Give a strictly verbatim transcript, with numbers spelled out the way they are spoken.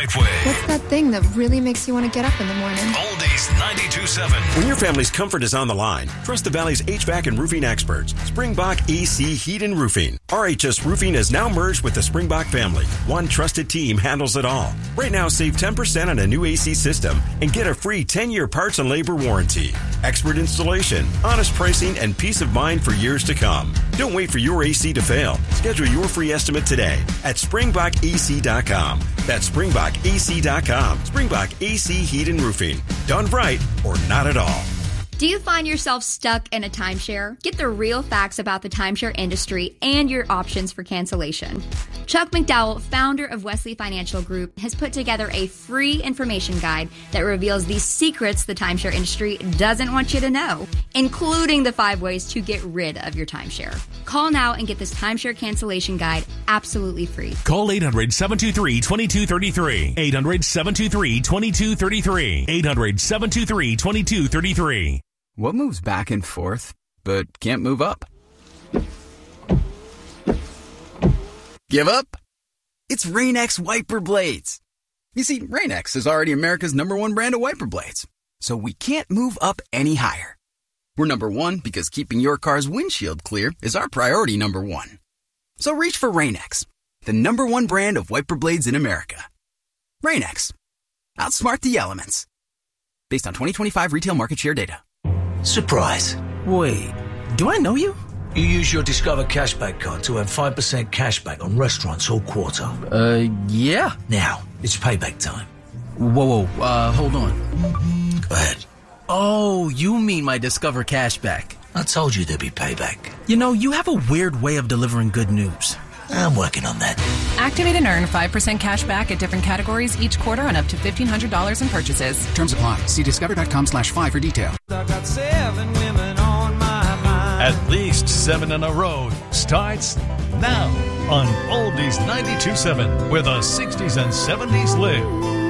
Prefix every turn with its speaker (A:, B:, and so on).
A: right way.
B: What's that thing that really makes you want to get up in the morning?
A: Oldies ninety-two seven.
C: When your family's comfort is on the line, trust the Valley's H V A C and roofing experts. Springbok A C Heat and Roofing. R H S Roofing has now merged with the Springbok family. One trusted team handles it all. Right now, save ten percent on a new A C system and get a free ten-year parts and labor warranty. Expert installation, honest pricing, and peace of mind for years to come. Don't wait for your A C to fail. Schedule your free estimate today at springbok a c dot com. That's springbok a c dot com. Springbok A C Heat and Roofing. Done right or not at all.
D: Do you find yourself stuck in a timeshare? Get the real facts about the timeshare industry and your options for cancellation. Chuck McDowell, founder of Wesley Financial Group, has put together a free information guide that reveals the secrets the timeshare industry doesn't want you to know, including the five ways to get rid of your timeshare. Call now and get this timeshare cancellation guide absolutely free.
E: Call eight hundred, seven two three, two two three three. eight hundred, seven two three, two two three three. eight hundred, seven two three, two two three three.
F: What moves back and forth, but can't move up? Give up? It's Rain-X wiper blades. You see, Rain-X is already America's number one brand of wiper blades, so we can't move up any higher. We're number one because keeping your car's windshield clear is our priority number one. So reach for Rain-X, the number one brand of wiper blades in America. Rain-X. Outsmart the elements. Based on twenty twenty-five retail market share data.
G: Surprise.
H: Wait, do I know you?
G: You use your Discover Cashback card to earn five percent cashback on restaurants all quarter.
H: Uh, yeah.
G: Now, it's payback time.
H: Whoa, whoa, uh, hold on.
G: Go ahead.
H: Oh, you mean my Discover Cashback.
G: I told you there'd be payback.
H: You know, you have a weird way of delivering good news.
G: I'm working on that.
I: Activate and earn five percent cash back at different categories each quarter on up to fifteen hundred dollars in purchases.
J: Terms apply. See discover.com slash five for detail.
K: I got seven women on my mind.
A: At least seven in a row starts now on Oldies ninety-two seven, where the sixties and seventies live.